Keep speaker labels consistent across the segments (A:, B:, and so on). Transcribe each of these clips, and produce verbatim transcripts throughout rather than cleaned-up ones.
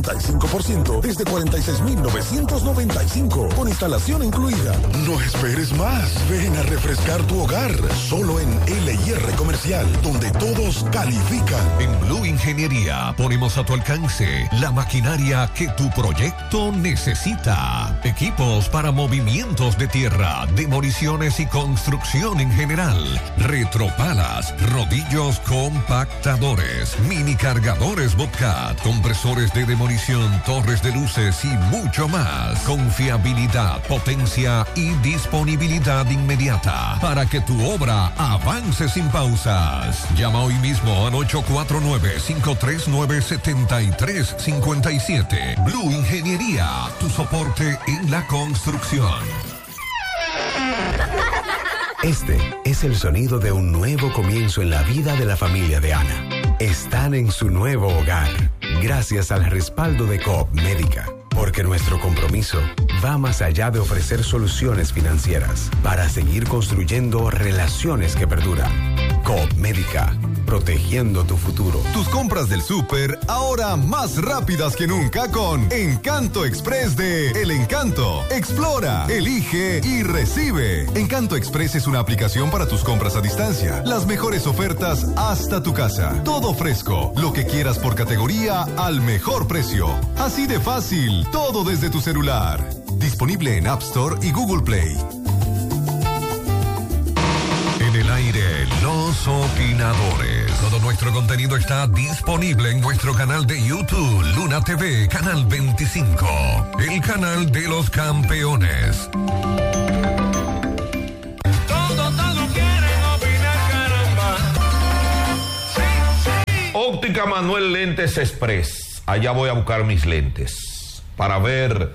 A: cinco por ciento desde cuarenta y seis mil novecientos noventa y cinco con instalación incluida. No esperes más. Ven a refrescar tu hogar solo en L y R Comercial, donde todos califican.
B: En Blue Ingeniería ponemos a tu alcance la maquinaria que tu proyecto necesita. Equipos para movimientos de tierra, demoliciones y construcción en general. Retropalas, rodillos compactadores, mini cargadores Bobcat, compresores de demolición, torres de luces y mucho más. Confiabilidad, potencia y disponibilidad inmediata para que tu obra avance sin pausas. Llama hoy mismo al ocho cuatro nueve, cinco tres nueve, siete tres cinco siete. Blue Ingeniería, tu soporte en la construcción.
C: Este es el sonido de un nuevo comienzo en la vida de la familia de Ana. Están en su nuevo hogar, gracias al respaldo de Coop Médica, porque nuestro compromiso va más allá de ofrecer soluciones financieras para seguir construyendo relaciones que perduran. Coop Médica, protegiendo tu futuro.
D: Tus compras del súper ahora más rápidas que nunca con Encanto Express de El Encanto. Explora, elige y recibe. Encanto Express es una aplicación para tus compras a distancia. Las mejores ofertas hasta tu casa. Todo fresco, lo que quieras por categoría al mejor precio. Así de fácil, todo desde tu celular. Disponible en App Store y Google Play.
B: En el aire, los opinadores. Todo nuestro contenido está disponible en nuestro canal de YouTube, Luna T V, canal veinticinco, el canal de los campeones.
E: Todos, todos quieren opinar, caramba. Sí, sí.
F: Óptica Manuel Lentes Express. Allá voy a buscar mis lentes para ver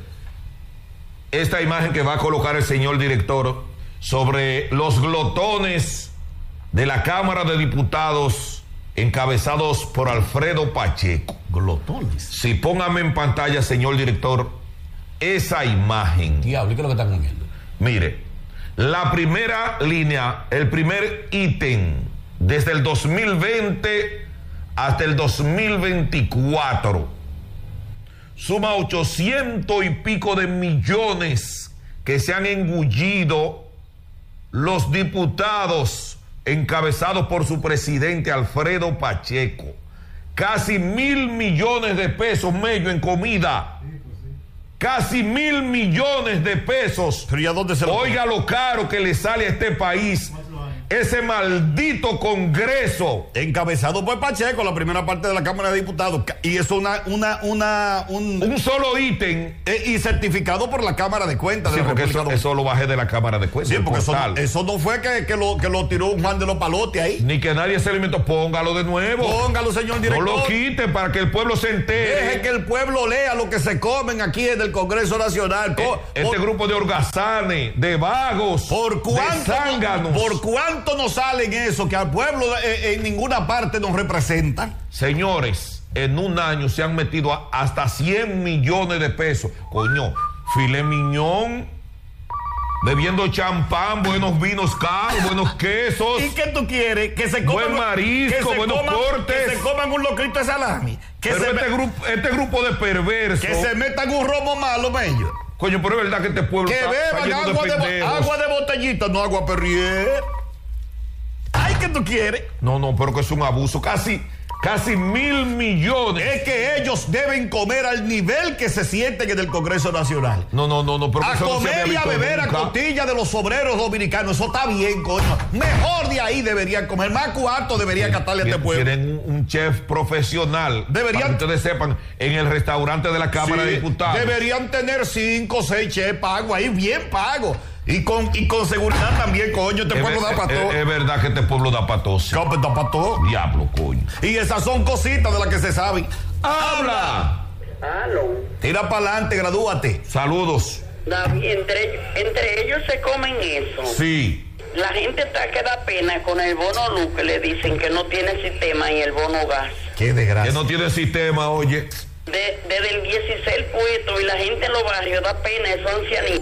F: esta imagen que va a colocar el señor director sobre los glotones de la Cámara de Diputados encabezados por Alfredo Pacheco.
G: Glotones.
F: Sí, póngame en pantalla, señor director, esa imagen.
G: Diablo, ¿qué es lo que están comiendo?
F: Mire, la primera línea, el primer ítem, desde el dos mil veinte hasta el dos mil veinticuatro, suma ochocientos y pico de millones que se han engullido los diputados encabezados por su presidente Alfredo Pacheco. Casi mil millones de pesos, Mello, en comida. Casi mil millones de pesos.
G: ¿Pero y a dónde se lo
F: Oiga lo caro que le sale a este país ese maldito Congreso.
G: Encabezado por Pacheco, la primera parte de la Cámara de Diputados. Y eso una, una, una, un,
F: un solo ítem.
G: Eh, y certificado por la Cámara de Cuentas.
F: Sí,
G: de la
F: porque
G: República
F: eso, eso lo bajé de la Cámara de Cuentas.
G: Sí, porque eso, eso no fue que, que, lo, que lo tiró un Juan de los Palotes ahí.
F: Ni que nadie se alimentó. Póngalo de nuevo.
G: Póngalo, señor director.
F: No lo quite para que el pueblo se entere.
G: Deje que el pueblo lea lo que se comen aquí desde el Congreso Nacional. Por,
F: este por, grupo de holgazanes, de vagos,
G: por cuánto,
F: de zánganos.
G: ¿Por cuánto no salen eso que al pueblo eh, en ninguna parte nos representan?
F: Señores, en un año se han metido a hasta cien millones de pesos. Coño, filet miñón, bebiendo champán, buenos vinos caros, buenos quesos.
G: ¿Y qué tú quieres? Que se coman
F: buen marisco, buenos
G: coman,
F: cortes.
G: Que se coman un locrito de salami. Que
F: pero
G: se
F: este,
G: me...
F: grupo, este grupo de perversos.
G: Que se metan un romo malo, Mello.
F: Coño, pero es verdad que este pueblo
G: que
F: está,
G: beban
F: está
G: agua,
F: de,
G: de, agua de botellita, no agua Perrier. Ay, ¿qué tú quieres?
F: No, no, pero que es un abuso. Casi, casi mil millones.
G: Es que ellos deben comer al nivel que se sienten en el Congreso Nacional.
F: No, no, no, no. Pero
G: a comer no y a beber nunca. A costilla de los obreros dominicanos. Eso está bien, coño. Mejor de ahí deberían comer. Más cuarto debería catarle a este pueblo.
F: Tienen un, un chef profesional.
G: Deberían.
F: Para que ustedes sepan, en el restaurante de la Cámara sí, de Diputados.
G: Deberían tener cinco o seis chefs pagos ahí, bien pagos. Y con, y con seguridad también, coño, este
F: es
G: pueblo
F: ver,
G: da para todo.
F: Es, es verdad que este pueblo da para todo.
G: ¿Cómo da para todo?
F: Diablo, coño.
G: Y esas son cositas de las que se saben.
F: ¡Habla!
H: Aló.
G: Tira para adelante, gradúate.
F: Saludos.
H: David, entre, entre ellos se comen eso.
F: Sí.
H: La gente está que da pena con el bono luz, que le dicen que no tiene sistema, y el bono gas.
G: Qué desgracia.
F: Que no tiene sistema, oye.
H: De, desde el dieciséis puesto y la gente en los barrios da pena, esos ancianitos.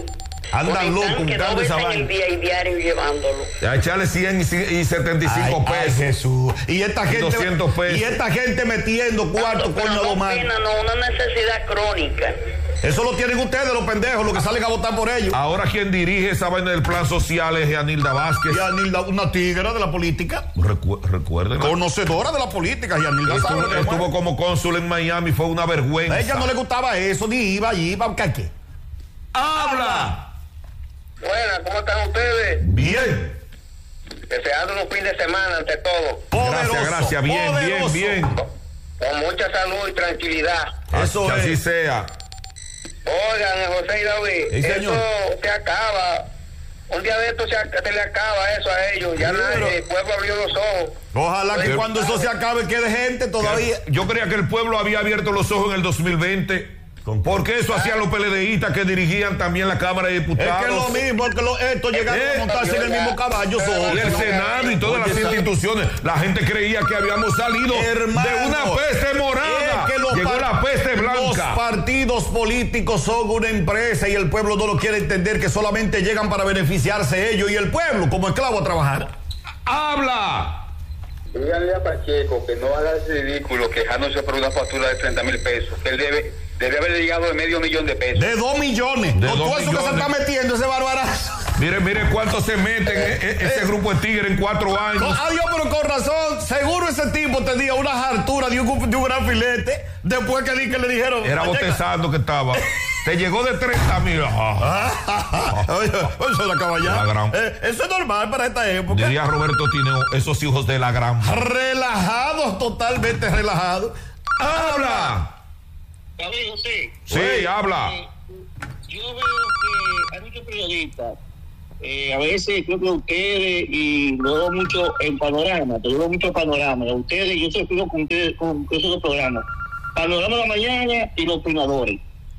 G: Andan locos
H: que
G: buscando
H: dos
G: esa
H: veces en el
G: vaina.
H: día y diario llevándolo.
F: A echarle cien y setenta y cinco
G: Ay,
F: pesos.
G: ay, Jesús. Y esta
F: Y
G: gente,
F: doscientos pesos.
G: y esta gente metiendo cuarto
H: Pero
G: con
H: no
G: los mal.
H: pena, no, una necesidad crónica.
G: Eso lo tienen ustedes, los pendejos, los que salen a votar por ellos.
F: Ahora quien dirige esa vaina del plan social es Yanilda Vázquez.
G: Y Anilda, una tigra de la política,
F: Recu- recuerden.
G: conocedora de la política, y Anilda sabe lo
F: Estuvo,
G: que es.
F: estuvo como cónsul en Miami, fue una vergüenza.
G: A ella no le gustaba eso, ni iba allí, ¿para buscar qué?
F: ¡Habla!
H: Buenas, ¿cómo están ustedes?
F: Bien.
H: Deseando un fin de semana ante todo.
G: Poderoso,
F: Gracias, gracias. Bien,
G: poderoso.
F: bien, bien.
H: Con mucha salud y tranquilidad.
G: Eso
F: que
G: es.
F: así sea.
H: Oigan, José y David,
G: Sí, señor.
H: eso se acaba. Un día de esto se, ac- se le acaba eso a ellos. Ya
G: Sí,
H: nadie-
G: pero-
H: el pueblo abrió los ojos.
G: Ojalá que
H: Sí.
G: cuando eso se acabe quede gente todavía.
F: Yo creía que el pueblo había abierto los ojos en el dos mil veinte. Porque eso hacían los PLDistas que dirigían también la Cámara de
G: Es
F: Diputados.
G: que es lo mismo, es que lo- estos llegaron
F: Eh,
G: a montarse en el mismo caballo.
F: Y el
G: solo.
F: Senado y todas
G: Oye,
F: las
G: esa-
F: instituciones. La gente creía que habíamos salido
G: Hermano,
F: de una peste morada.
G: es que los
F: Llegó
G: par-
F: la peste
G: Los
F: blanca.
G: partidos políticos son una empresa y el pueblo no lo quiere entender, que solamente llegan para beneficiarse ellos y el pueblo como esclavo a trabajar.
F: ¡Habla!
I: Díganle a Pacheco que no haga ese ridículo quejándose por una factura de treinta mil pesos, que él debe, debe haber llegado de medio millón de pesos.
G: De dos millones.
F: De
G: Con
F: dos
G: todo eso que se
F: millones.
G: está metiendo ese barbarazo.
F: Mire, mire cuánto se meten e- e- ese grupo de tigres en cuatro años.
G: Adiós, pero con razón. Seguro ese tipo tenía una hartura de un, de un gran filete. Después que, di- que le dijeron.
F: Era
G: "Pacheco".
F: botezando que estaba. Te llegó de treinta mil.
G: Oye, eso es la caballada.
F: La gran-
G: Eh, eso es normal para esta época.
F: Diría Roberto Tineo, esos hijos de la gran.
G: Relajados, totalmente relajados.
F: ¡Habla!
J: David, José,
F: Sí, habla.
J: eh, yo veo que hay muchos periodistas, eh, a veces creo que ustedes, y lo veo mucho en Panorama, te veo mucho Panorama, ustedes, yo soy fijo con ustedes, con esos dos programas, Panorama de la Mañana y Los Opinadores.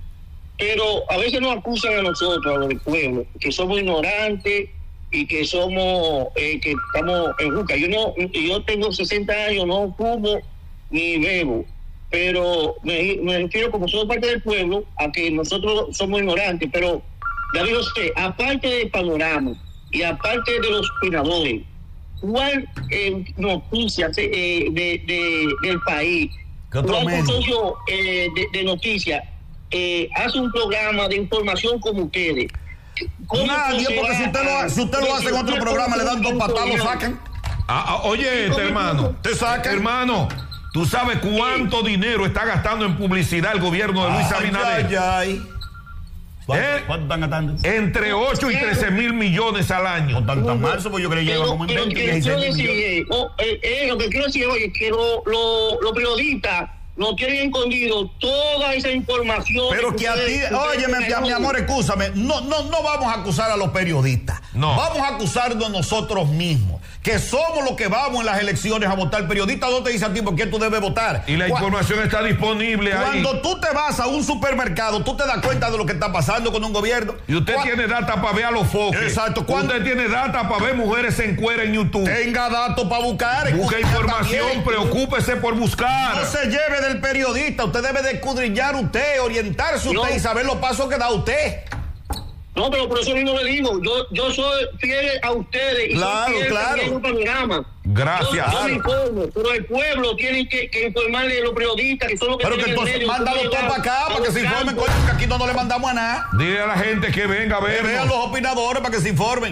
J: Pero a veces nos acusan a nosotros, a los del pueblo, que somos ignorantes y que somos, eh, que estamos en juca. Yo no, yo tengo sesenta años, no fumo ni bebo, pero me, me refiero, como soy parte del pueblo, a que nosotros somos ignorantes. Pero, David José, aparte del Panorama y aparte de los opinadores, ¿cuál eh, noticia eh, de, de, del país,
G: ¿Qué otro
J: cuál
G: medio?
J: consorcio eh, de, de noticias eh, hace un programa de información como ustedes? ¿Cómo
G: Nadie,
J: se
G: porque
J: va
G: si usted lo,
J: a-
G: ha- si usted lo hace en otro programa, le dan dos patadas, lo sacan.
F: Ah, ah, oye, este hermano.
G: Te sacan.
F: Hermano, ¿tú sabes cuánto dinero está gastando en publicidad el gobierno de Luis Abinader?
G: Ay, ay, ay.
F: ¿Eh?
G: ¿Cuánto están gastando?
F: Entre ocho y trece mil millones al año.
G: No tan tan mal, pues yo creía que lleva como en
J: Pero lo
G: veinte,
J: que quiero
G: dieciséis
J: decir,
G: millones.
J: eh, oh, eh, eh, lo que quiero decir, oye, que lo- lo- los periodistas no tienen escondido toda esa información.
G: Pero que a ti,
J: ustedes-
G: oye, mi,
J: ustedes-
G: mi amor, escúchame, no, no, no vamos a acusar a los periodistas.
F: No.
G: Vamos a acusarnos nosotros mismos, que somos los que vamos en las elecciones a votar. El periodista no te dice a ti por qué tú debes votar.
F: Y la
G: Cu-
F: información está disponible ahí.
G: Cuando tú te vas a un supermercado, tú te das cuenta de lo que está pasando con un gobierno.
F: Y usted
G: Cu-
F: tiene data para ver a los foques.
G: Exacto. ¿Cuándo-
F: Usted tiene data para ver mujeres en cuera en YouTube.
G: Tenga datos para buscar.
F: Busque
G: escudriñar
F: información,
G: también.
F: preocúpese por buscar.
G: No se lleve del periodista. Usted debe de escudriñar usted, orientarse usted
J: No.
G: y saber los pasos que da usted.
J: No, pero por eso mismo le digo, yo, yo soy fiel a ustedes y
G: Claro,
J: soy fiel
G: claro.
J: también a un panorama.
F: Gracias.
J: Yo, yo me informo, pero el pueblo tiene que, que informarle a los periodistas que son los que
G: Pero que
J: tienen el
G: entonces
J: medio.
G: mándalo todo para acá para que se informen, coño, que aquí no, no le mandamos a nada.
F: Dile a la gente que venga a
G: Que
F: ver.
G: vean los opinadores para que se informen.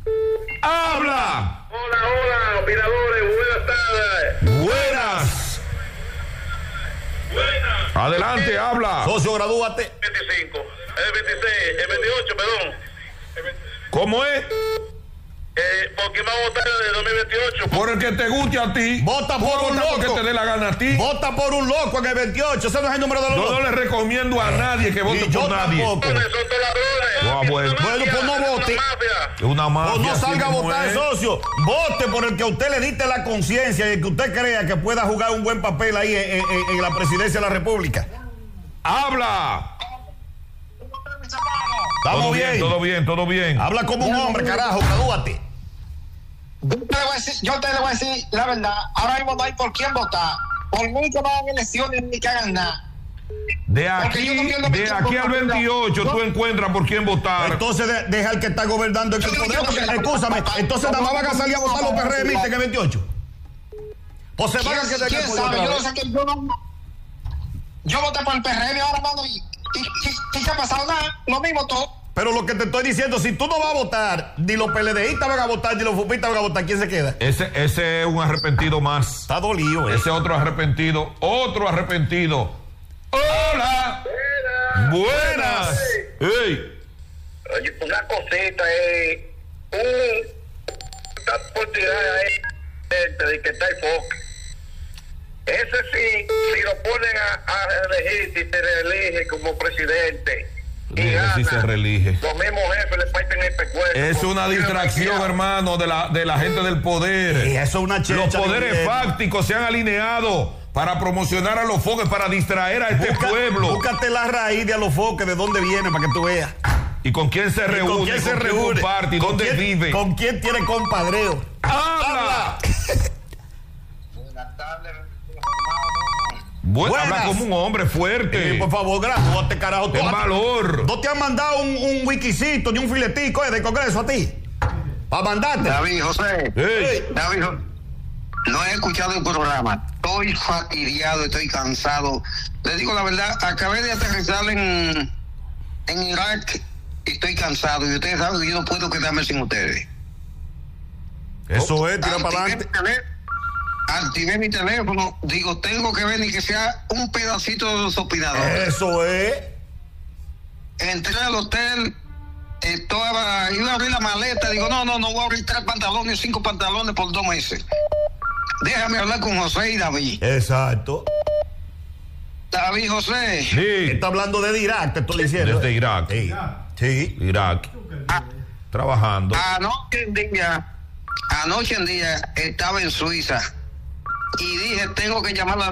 F: ¡Habla!
H: Hola, hola, opinadores, buenas tardes.
F: Buenas.
H: Buenas.
F: Adelante, habla.
G: Socio, gradúate.
H: veinticinco, el veintiséis, el veintiocho, perdón.
F: ¿Cómo es?
H: Eh, ¿Por qué va a votar en el dos mil veintiocho?
F: Por el que te guste a ti.
G: Vota por un
F: Vota porque
G: loco.
F: te dé la gana a ti.
G: Vota por un loco en el veintiocho. Ese no es el número de los
F: Yo no
G: locos.
F: le recomiendo a nadie que vote
G: Y yo
F: por nadie.
G: tampoco.
H: Son todos ladrones.
F: Ah, bueno.
G: Bueno, pues no vote.
H: Mafia.
F: Es una mafia.
G: O no
F: así
G: salga a
F: mismo
G: votar,
F: es.
G: socio. Vote por el que a usted le diste la conciencia y el que usted crea que pueda jugar un buen papel ahí en, en- en la presidencia de la República.
F: Habla.
G: Estamos
F: Todo
G: bien.
F: Todo bien, todo bien.
G: Habla como un hombre, carajo, gradúate.
K: Yo te, le voy a decir, yo te le voy a decir la verdad. Ahora mismo no hay por quién votar. Por mí que no hagan elecciones ni que hagan nada.
F: De aquí, de aquí al veintiocho tú encuentras por quién votar.
G: Entonces de, deja el que está gobernando el poder. Porque, escúchame, entonces nada más van a salir a votar los PRMistas en el veintiocho. O se van a quedar
K: ¿Quién sabe? Yo no sé que yo no. Yo voté por el P R M ahora, mano, y, y, y, y ¿qué ha pasado? Nada, lo mismo todo.
G: Pero lo que te estoy diciendo, si tú no vas a votar, ni los PLDistas van a votar, ni los fupistas van a votar, ¿quién se queda?
F: Ese, ese es un arrepentido más.
G: Está dolido, ¿eh?
F: Ese otro arrepentido, otro arrepentido. ¡Hola!
L: Buenas.
F: Buenas.
L: Hey. Oye, una cosita, eh, un, una oportunidad a de que está el foco. Ese sí, si lo ponen a, a elegir, si se reelige como presidente y
F: Dime
L: gana,
F: si se reelige.
L: los mismos jefes le parten el pescuezo.
F: Es una distracción, hermano, de la, de la gente del poder.
G: Y eso es una checha.
F: Los poderes fácticos se han alineado para promocionar a los foques, para distraer a este
G: Busca,
F: pueblo.
G: Búscate la raíz de a los foques, de dónde viene, para que tú veas.
F: ¿Y con quién se reúne?
G: ¿Con quién se reúne?
F: Comparte,
G: ¿Con
F: ¿dónde
G: quién,
F: vive?
G: ¿Con quién tiene compadreo?
F: ¡Habla!
K: Buenas tardes,
F: Bueno,
G: Buenas.
F: habla como un hombre fuerte.
G: Eh, por favor, grandote, carajo.
F: Ten valor.
G: ¿No te han mandado un, un wikisito ni un filetico eh, del Congreso a ti? Para mandarte.
K: David José.
F: Hey.
K: David José. No he escuchado el programa. Estoy fastidiado, estoy cansado. Les digo la verdad, acabé de aterrizar en, en Irak y estoy cansado. Y ustedes saben que yo no puedo quedarme sin ustedes.
G: Eso es, tira para adelante.
K: Activé mi teléfono, digo, tengo que ver ni que sea un pedacito de los opinadores.
G: Eso es.
K: Entré al hotel, estaba, iba a abrir la maleta, digo, no, no, no voy a abrir tres pantalones, cinco pantalones por dos meses. Déjame hablar con José y David.
G: Exacto.
K: David José.
F: Sí.
G: Está hablando de Irak, te estoy diciendo.
F: Desde Irak.
G: Sí. Sí.
F: Irak. Trabajando.
K: Anoche en día, anoche en día estaba en Suiza y dije, tengo que llamar a